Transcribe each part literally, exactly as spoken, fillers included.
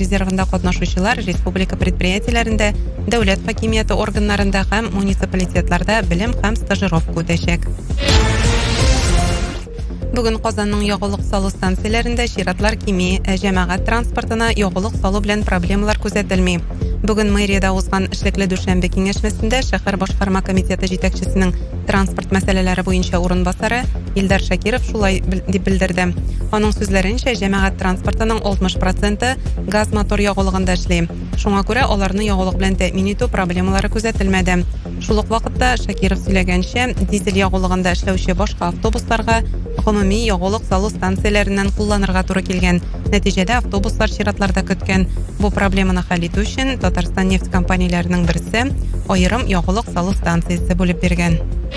резервында катнашучылар республика предприятиеләрендә, дәүләт хакимияте органнарында һәм муниципалитетларда белем һәм стажировка үтәчәк. Бүген Казанның ягулык салу станцияләрендә чиратлар кими, җәмәгать транспортына ягулык салу белән проблемалар күзәтелми. Бүген мэриядә узган эшлекле дүшәмбе киңәшмәсендә шәһәр башкарма комитеты җитәкчесенең транспорт мәсьәләләре буенча урынбасары Илдар Шакиров шулай дип белдерде. Аның сүзләренчә, җәмәгать транспортының алтмыш проценты газ мотор ягулыгында эшли. Шуңа күрә аларны ягулык белән тәэмин итү проблемалары күзәтелмәде. Шул ук вакытта Шакиров сөйләгәнчә, дизель ягулыгында эшләүче башка автобусларга гомуми ягулык салу станцияләреннән кулланырга туры килгән. Нәтиҗәдә автобуслар чиратларда көткән. Бу проблеманы хәл итү өчен Татарстан нефть компанияләренең берсе аерым ягулык салу станциясе бүлеп биргән.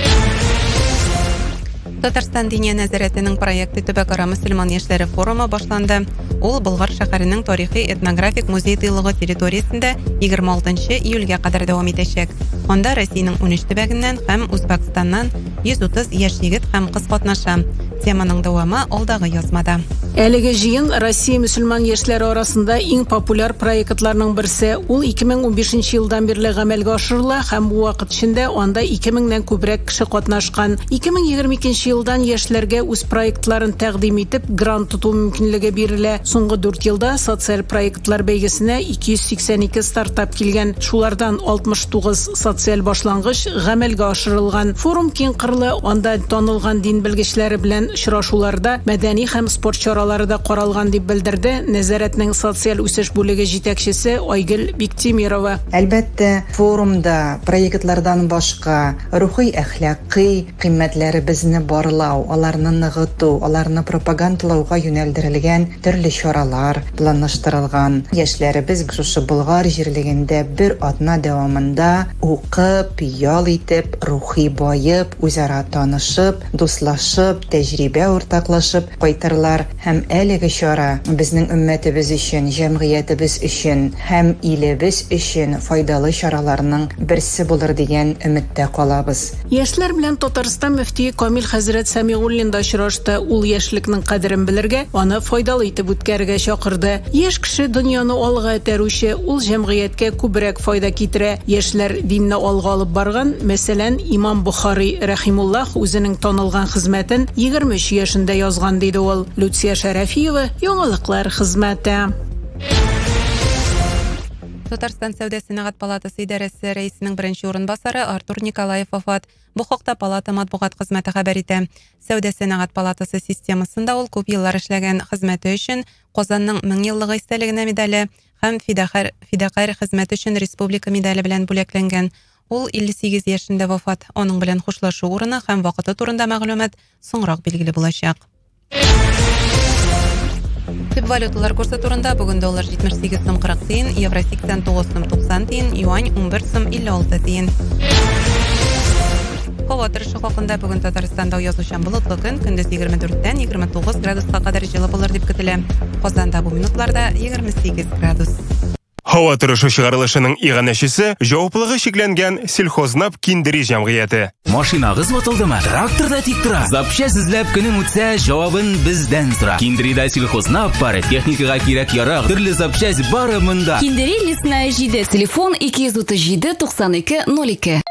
Татарстан Диния нәзарәтенең проекты Төбәкара мөселман яшьләре форумы башланды. Ул Болгар шәһәренең тарихи этнографик музей тыйлыгы территориясендә егерме алтынчы июльгә кадәр дәвам итәчәк. Анда Россиянең унөч төбәгеннән һәм Үзбәкстаннан йөз утыз яшь егет һәм кыз катнаша. Теманың дәвамы алдагы язмада. Әлеге җыен Россия мөселман яшьләре арасында иң популяр проектларның берсе. Ул ике мең унбишенче елдан бирле гамәлгә ашырыла һәм бу вакыт эчендә анда ике меңнән күбрәк кеше катнашкан. ике мең егерме икенче елдан яшьләргә үз проектларын тәкъдим итеп, грант тоту мөмкинлеге бирелә. Соңгы дүрт елда социаль проектлар бәйгесенә ике йөз сиксән ике стартап килгән. Шулардан алтмыш тугыз социаль башлангыч гамәлгә ашырылган. Форум киң кырлы, анда танылган дин белгечләре белән очрашуларда мәдәни һәм спорт чаралары да каралган дип белдерде нәзарәтнең социаль үсеш бүлеге җитәкчесе Айгөл Биктимирова. Әлбәттә, форумда проектлардан башка рухи әхлакый кыйммәтләребезне барлау, аларны ныгыту, аларны пропагандалауга юнәлдерелгән төрле чаралар планлаштырылган. Яшьләребез шушы Болгар җирлегендә бер атна дәвамында укып, ял итеп, рухи байып, үзара танышып, дуслашып, тәҗрибә уртаклашып кайтырлар. Һәм әлеге чара безнең өммәтебез өчен, җәмгыятебез өчен һәм илебез өчен файдалы чараларның берсе булыр дигән өметтә калабыз. Яшьләр белән Татарстан мөфтие Камил хәзрәт Сәмигуллин да очрашты. Ул яшьлекнең кадерен белергә, аны файдалы итеп үткәрергә чакырды. Яшь кеше дөньяны алга этәрүче, ул җәмгыятькә күбрәк файда китерә. Яшьләр динне алга алып барган, мәсәлән, Имам Бухари рәхимуллаһ үзенең танылган хезмәтен егерме өч яшендә язган диде ул. Люция Шәрәфиева, яңалыклар хезмәте. Татарстан сәүдә сәнәгать палатасы идарәсе рәисенең беренче урынбасары Артур Николаев вафат. Бу хакта палата матбугат хезмәте хәбәр итә. Сәүдә сәнәгать палатасы системасында ул күп еллар эшләгән хезмәте өчен Казанның мең еллыгы истәлегенә медале һәм фидакарь фидакарь хезмәте өчен республика медале белән бүләкләнгән. Ул илле сигез яшендә вафат. Аның белән хушлашу урыны һәм вакыты турында мәгълүмат соңрак билгеле булачак. Төп валюталар курсы турында бүген доллар җитмеш сигез сум кырык тиен, евро сиксән тугыз сум туксан тиен, юань ун бер сум илле алты тиен. Һава торышы хакында бүген Татарстанда язучан болытлы көн, көндез егерме дүрттән егерме тугыз градуска кадәр җылы булыр дип көтелә. Казанда бу минутларда егерме сигез градус. Һава торышы чыгарылышының иганәчесе җаваплылыгы шикләнгән сельхознап киндери җәмгыяте. Машинагыз ватылдымы? Тракторда тик тора. Запчасть эзләп көнең үтсә, җавабын бездән сора. Киндерида сельхознап бары, техникага кирәк ярак, төрле запчасть бары монда. Киндери лесная җиде, телефон ике йөз утыз җиде туксан ике ноль ике.